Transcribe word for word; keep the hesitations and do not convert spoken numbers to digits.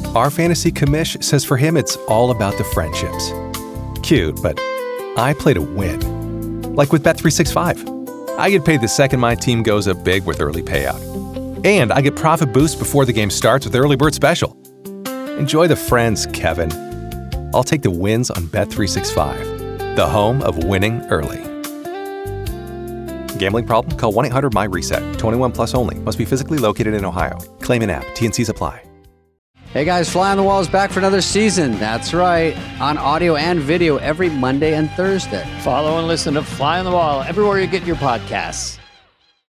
Our fantasy commish says for him it's all about the friendships. Cute, but I play to win. Like with Bet three sixty-five. I get paid the second my team goes up big with early payout. And I get profit boost before the game starts with Early Bird Special. Enjoy the friends, Kevin. I'll take the wins on Bet three sixty-five, the home of winning early. Gambling problem? Call one eight hundred M Y reset. twenty-one plus only. Must be physically located in Ohio. Claim in app. T N Cs apply. Hey guys, Fly on the Wall is back for another season. That's right. On audio and video every Monday and Thursday. Follow and listen to Fly on the Wall everywhere you get your podcasts.